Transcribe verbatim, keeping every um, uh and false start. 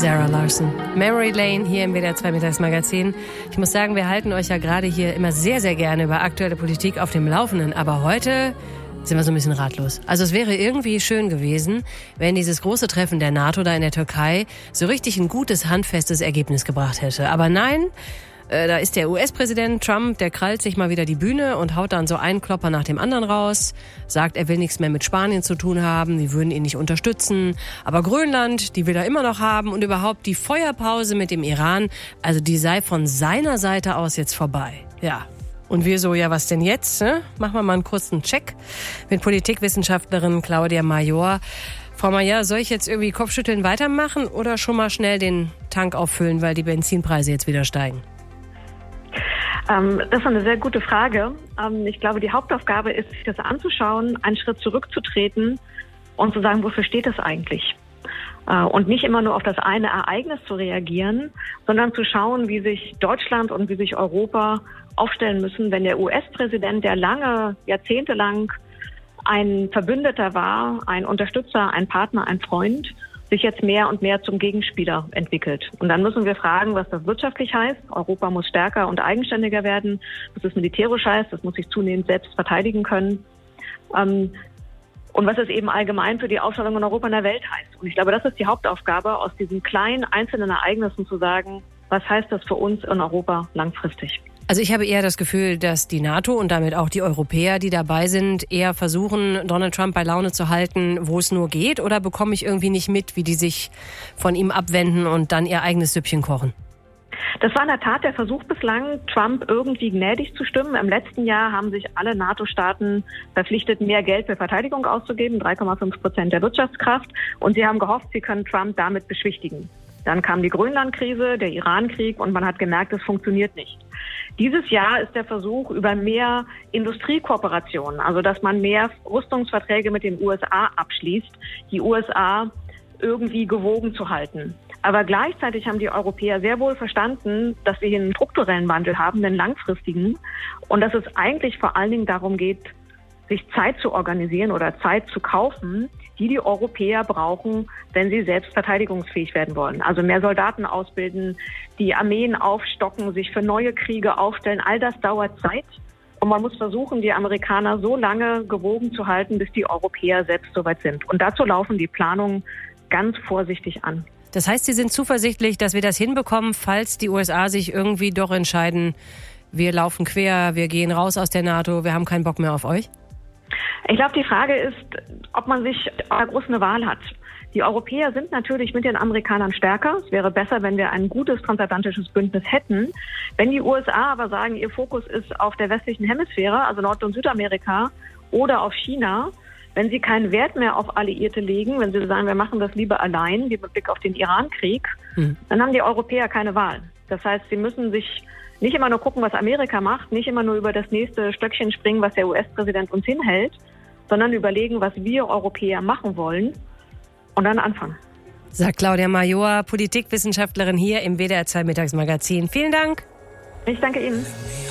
Zara Larsson. Memory Lane hier im W D R zwei Mittagsmagazin. Ich muss sagen, wir halten euch ja gerade hier immer sehr, sehr gerne über aktuelle Politik auf dem Laufenden. Aber heute sind wir so ein bisschen ratlos. Also es wäre irgendwie schön gewesen, wenn dieses große Treffen der NATO da in der Türkei so richtig ein gutes, handfestes Ergebnis gebracht hätte. Aber nein, äh, da ist der U S-Präsident Trump, der krallt sich mal wieder die Bühne und haut dann so einen Klopper nach dem anderen raus, sagt, er will nichts mehr mit Spanien zu tun haben, die würden ihn nicht unterstützen. Aber Grönland, die will er immer noch haben und überhaupt die Feuerpause mit dem Iran, also die sei von seiner Seite aus jetzt vorbei. Ja. Und wir so, ja, was denn jetzt? Ne? Machen wir mal einen kurzen Check mit Politikwissenschaftlerin Claudia Major. Frau Major, soll ich jetzt irgendwie Kopfschütteln weitermachen oder schon mal schnell den Tank auffüllen, weil die Benzinpreise jetzt wieder steigen? Ähm, das ist eine sehr gute Frage. Ähm, ich glaube, die Hauptaufgabe ist, sich das anzuschauen, einen Schritt zurückzutreten und zu sagen, wofür steht das eigentlich? Äh, und nicht immer nur auf das eine Ereignis zu reagieren, sondern zu schauen, wie sich Deutschland und wie sich Europa aufstellen müssen, wenn der U S-Präsident, der lange, jahrzehntelang ein Verbündeter war, ein Unterstützer, ein Partner, ein Freund, sich jetzt mehr und mehr zum Gegenspieler entwickelt. Und dann müssen wir fragen, was das wirtschaftlich heißt. Europa muss stärker und eigenständiger werden. Was das militärisch heißt, das muss sich zunehmend selbst verteidigen können. Ähm, und was es eben allgemein für die Aufstellung in Europa und der Welt heißt. Und ich glaube, das ist die Hauptaufgabe, aus diesen kleinen einzelnen Ereignissen zu sagen, was heißt das für uns in Europa langfristig? Also ich habe eher das Gefühl, dass die NATO und damit auch die Europäer, die dabei sind, eher versuchen, Donald Trump bei Laune zu halten, wo es nur geht. Oder bekomme ich irgendwie nicht mit, wie die sich von ihm abwenden und dann ihr eigenes Süppchen kochen? Das war in der Tat der Versuch bislang, Trump irgendwie gnädig zu stimmen. Im letzten Jahr haben sich alle NATO-Staaten verpflichtet, mehr Geld für Verteidigung auszugeben, drei Komma fünf Prozent der Wirtschaftskraft. Und sie haben gehofft, sie können Trump damit beschwichtigen. Dann kam die Grönland-Krise, der Iran-Krieg und man hat gemerkt, es funktioniert nicht. Dieses Jahr ist der Versuch über mehr Industriekooperationen, also dass man mehr Rüstungsverträge mit den U S A abschließt, die U S A irgendwie gewogen zu halten. Aber gleichzeitig haben die Europäer sehr wohl verstanden, dass wir hier einen strukturellen Wandel haben, einen langfristigen, und dass es eigentlich vor allen Dingen darum geht, sich Zeit zu organisieren oder Zeit zu kaufen, die die Europäer brauchen, wenn sie selbst verteidigungsfähig werden wollen. Also mehr Soldaten ausbilden, die Armeen aufstocken, sich für neue Kriege aufstellen. All das dauert Zeit. Und man muss versuchen, die Amerikaner so lange gewogen zu halten, bis die Europäer selbst soweit sind. Und dazu laufen die Planungen ganz vorsichtig an. Das heißt, Sie sind zuversichtlich, dass wir das hinbekommen, falls die U S A sich irgendwie doch entscheiden, wir laufen quer, wir gehen raus aus der NATO, wir haben keinen Bock mehr auf euch? Ich glaube, die Frage ist, ob man sich eine große Wahl hat. Die Europäer sind natürlich mit den Amerikanern stärker. Es wäre besser, wenn wir ein gutes transatlantisches Bündnis hätten. Wenn die U S A aber sagen, ihr Fokus ist auf der westlichen Hemisphäre, also Nord- und Südamerika oder auf China, wenn sie keinen Wert mehr auf Alliierte legen, wenn sie sagen, wir machen das lieber allein, wie mit Blick auf den Iran-Krieg, hm. dann haben die Europäer keine Wahl. Das heißt, sie müssen sich nicht immer nur gucken, was Amerika macht, nicht immer nur über das nächste Stöckchen springen, was der U S-Präsident uns hinhält, sondern überlegen, was wir Europäer machen wollen und dann anfangen. Sagt Claudia Major, Politikwissenschaftlerin hier im W D R zwei Mittagsmagazin. Vielen Dank. Ich danke Ihnen.